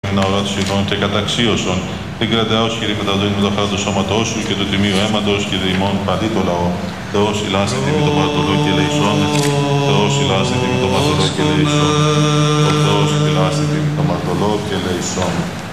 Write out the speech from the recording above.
την αγορά των συγγνών και καταξίωσον. Την κρατεάως, Κύριε, με τα δόνη με το χάρα του σώματός σου και του τιμίου αίματος, Κύριε ημών, παντή το λαό. Θεός ηλάς την τιμή το παρτολό και ελεησόν. Θεός ηλάς την τιμή το παρτολό και ελεησόν. Ο Θεός ηλάς την τιμή το παρτολό και ελεησόν.